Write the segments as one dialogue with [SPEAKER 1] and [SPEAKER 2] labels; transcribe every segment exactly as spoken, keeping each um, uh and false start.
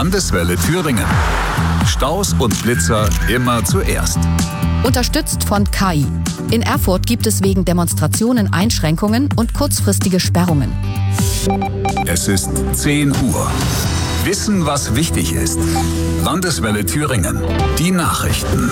[SPEAKER 1] Landeswelle Thüringen. Staus und Blitzer immer zuerst.
[SPEAKER 2] Unterstützt von K I. In Erfurt gibt es wegen Demonstrationen Einschränkungen und kurzfristige Sperrungen.
[SPEAKER 1] Es ist zehn Uhr. Wissen, was wichtig ist. Landeswelle Thüringen. Die Nachrichten.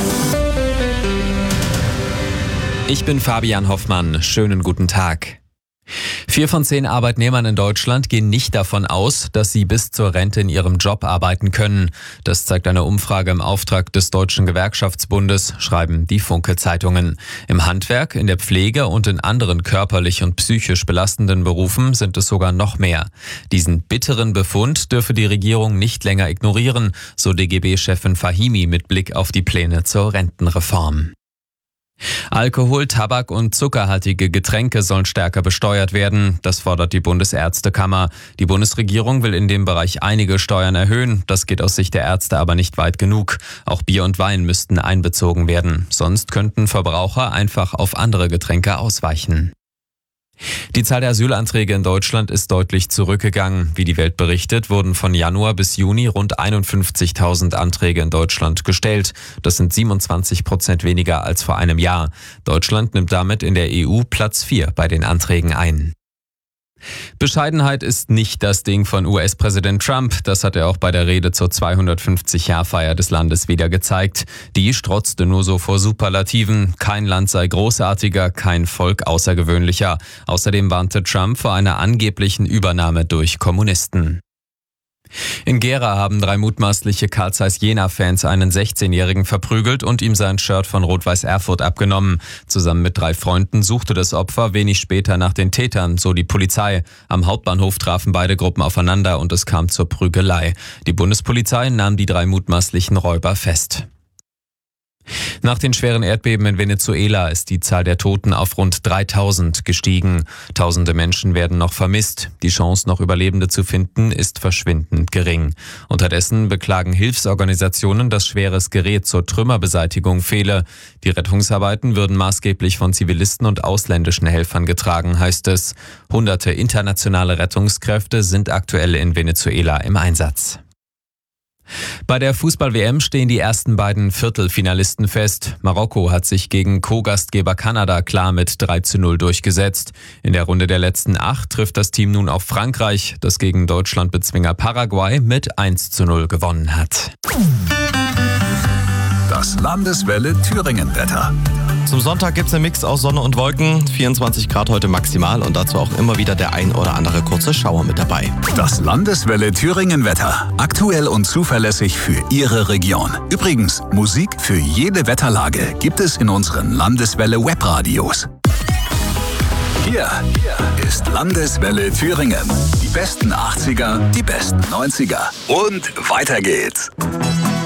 [SPEAKER 3] Ich bin Fabian Hoffmann. Schönen guten Tag. Vier von zehn Arbeitnehmern in Deutschland gehen nicht davon aus, dass sie bis zur Rente in ihrem Job arbeiten können. Das zeigt eine Umfrage im Auftrag des Deutschen Gewerkschaftsbundes, schreiben die Funke-Zeitungen. Im Handwerk, in der Pflege und in anderen körperlich und psychisch belastenden Berufen sind es sogar noch mehr. Diesen bitteren Befund dürfe die Regierung nicht länger ignorieren, so D G B-Chefin Fahimi mit Blick auf die Pläne zur Rentenreform. Alkohol, Tabak und zuckerhaltige Getränke sollen stärker besteuert werden. Das fordert die Bundesärztekammer. Die Bundesregierung will in dem Bereich einige Steuern erhöhen. Das geht aus Sicht der Ärzte aber nicht weit genug. Auch Bier und Wein müssten einbezogen werden. Sonst könnten Verbraucher einfach auf andere Getränke ausweichen. Die Zahl der Asylanträge in Deutschland ist deutlich zurückgegangen. Wie die Welt berichtet, wurden von Januar bis Juni rund einundfünfzigtausend Anträge in Deutschland gestellt. Das sind siebenundzwanzig Prozent weniger als vor einem Jahr. Deutschland nimmt damit in der E U Platz vier bei den Anträgen ein. Bescheidenheit ist nicht das Ding von U S-Präsident Trump. Das hat er auch bei der Rede zur zweihundertfünfzig-Jahr-Feier des Landes wieder gezeigt. Die strotzte nur so vor Superlativen. Kein Land sei großartiger, kein Volk außergewöhnlicher. Außerdem warnte Trump vor einer angeblichen Übernahme durch Kommunisten. In Gera haben drei mutmaßliche Carl Zeiss Jena-Fans einen sechzehnjährigen verprügelt und ihm sein Shirt von Rot-Weiß Erfurt abgenommen. Zusammen mit drei Freunden suchte das Opfer wenig später nach den Tätern, so die Polizei. Am Hauptbahnhof trafen beide Gruppen aufeinander und es kam zur Prügelei. Die Bundespolizei nahm die drei mutmaßlichen Räuber fest. Nach den schweren Erdbeben in Venezuela ist die Zahl der Toten auf rund dreitausend gestiegen. Tausende Menschen werden noch vermisst. Die Chance, noch Überlebende zu finden, ist verschwindend gering. Unterdessen beklagen Hilfsorganisationen, dass schweres Gerät zur Trümmerbeseitigung fehle. Die Rettungsarbeiten würden maßgeblich von Zivilisten und ausländischen Helfern getragen, heißt es. Hunderte internationale Rettungskräfte sind aktuell in Venezuela im Einsatz. Bei der Fußball-W M stehen die ersten beiden Viertelfinalisten fest. Marokko hat sich gegen Co-Gastgeber Kanada klar mit drei zu null durchgesetzt. In der Runde der letzten acht trifft das Team nun auf Frankreich, das gegen Deutschland-Bezwinger Paraguay mit eins zu null gewonnen hat.
[SPEAKER 1] Das Landeswelle Thüringen-Wetter.
[SPEAKER 4] Zum Sonntag gibt's einen Mix aus Sonne und Wolken, vierundzwanzig Grad heute maximal und dazu auch immer wieder der ein oder andere kurze Schauer mit dabei.
[SPEAKER 1] Das Landeswelle Thüringen-Wetter. Aktuell und zuverlässig für Ihre Region. Übrigens, Musik für jede Wetterlage gibt es in unseren Landeswelle Webradios. Hier, hier ist Landeswelle Thüringen. Die besten achtziger, die besten neunziger und weiter geht's.